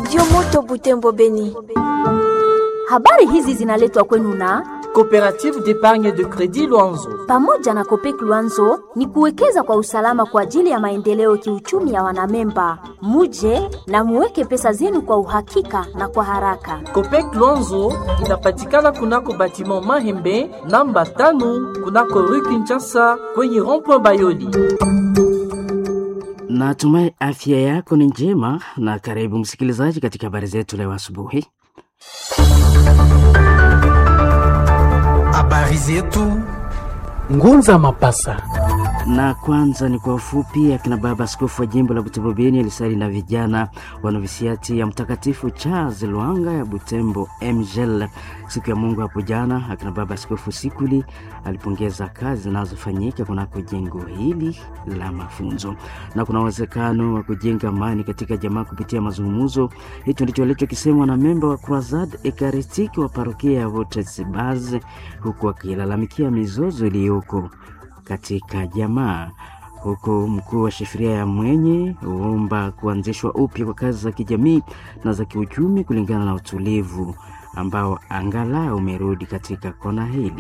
Radio Moto Butembo Beni. Habari hizi zinaletwa kwenu na Coopérative d'épargne de crédit Luanzo. Pamoja na Copec Luanzo ni kuwekeza kwa usalama kwa ajili ya maendeleo kiuchumi ya wanamemba. Muje na muweke pesa zenu kwa uhakika na kwa haraka. Copec Luanzo inapatikana kunako batiment Mahembe namba 5 kunako rue Kinshasa kwenye rond-point Bayoli. Natumai afya yako ni njema na karibu msikilizaji katika habari zetu leo asubuhi. Habari zetu Ngunza Mapasa. Na kwanza ni kwa ufupi, akina baba askofu wa jimbo la Butembo Beni alisali na vijana wa novisiati ya Mtakatifu Charles Lwanga ya Butembo MGL siku ya Mungu hapo jana. Akina baba askofu Sikuli alipongeza kazi zinazofanyika kunako jengo hili la mafunzo na kuna uwezekano wa kujenga amani katika jamaa kupitia mazungumzo. Hicho ndicho alichokisemwa na memba wa Croisade Eucharistique wa parokia ya Votezibaz, huku akilalamikia mizozo iliyoko katika jamaa. Huko mkuu wa shefuria ya Mwenye huomba kuanzishwa upya kwa kazi za kijamii na za kiuchumi kulingana na utulivu ambao angalau umerudi katika kona hili.